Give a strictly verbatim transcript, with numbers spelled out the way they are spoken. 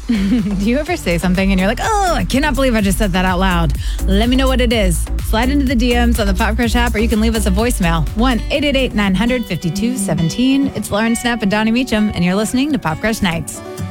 Do you ever say something and you're like, oh, I cannot believe I just said that out loud? Let me know what it is. Slide into the D Ms on the Pop Crush app, or you can leave us a voicemail. one eight eight eight nine hundred fifty-two seventeen. It's Lauren Snap and Donnie Meacham, and you're listening to Pop Crush Nights.